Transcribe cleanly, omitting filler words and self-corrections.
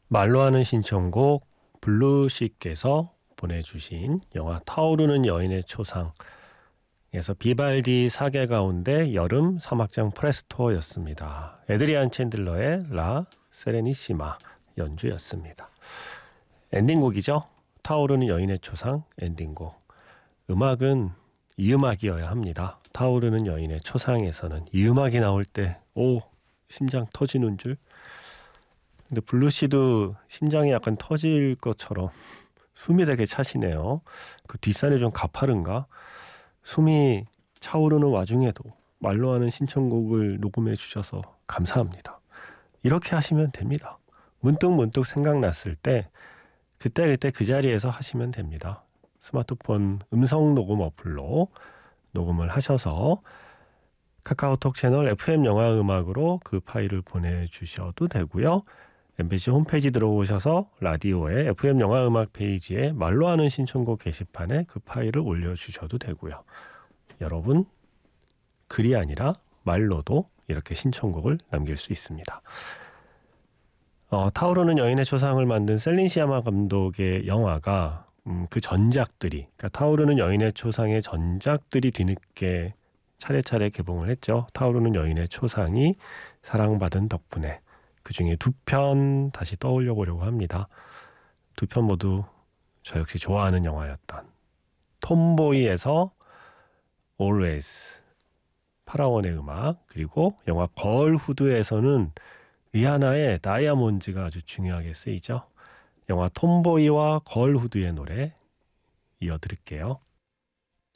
말로 하는 신청곡 블루씨께서 보내주신 영화 타오르는 여인의 초상에서 비발디 사계 가운데 여름 사막장 프레스토였습니다. 에드리안 챈들러의 라 세레니시마 연주였습니다. 엔딩곡이죠. 타오르는 여인의 초상 엔딩곡. 음악은 이 음악이어야 합니다. 타오르는 여인의 초상에서는 이 음악이 나올 때 심장 터지는 줄. 근데 블루씨도 심장이 약간 터질 것처럼 숨이 되게 차시네요. 그 뒷산이 좀 가파른가? 숨이 차오르는 와중에도 말로 하는 신청곡을 녹음해 주셔서 감사합니다. 이렇게 하시면 됩니다. 문득 생각났을 때 그때 그 자리에서 하시면 됩니다. 스마트폰 음성 녹음 어플로 녹음을 하셔서 카카오톡 채널 FM 영화 음악으로 그 파일을 보내주셔도 되고요. MBC 홈페이지 들어오셔서 라디오의 FM 영화 음악 페이지에 말로 하는 신청곡 게시판에 그 파일을 올려주셔도 되고요. 여러분 글이 아니라 말로도 이렇게 신청곡을 남길 수 있습니다. 타오르는 여인의 초상을 만든 셀린 시아마 감독의 영화가 그 전작들이, 그러니까 타오르는 여인의 초상의 전작들이 뒤늦게 차례차례 개봉을 했죠. 타오르는 여인의 초상이 사랑받은 덕분에 그 중에 2편 다시 떠올려 보려고 합니다. 2편 모두 저 역시 좋아하는 영화였던 톰보이에서 Always, 파라원의 음악, 그리고 영화 걸후드에서는 리아나의 다이아몬드가 아주 중요하게 쓰이죠. 영화 톰보이와 걸후드의 노래 이어드릴게요.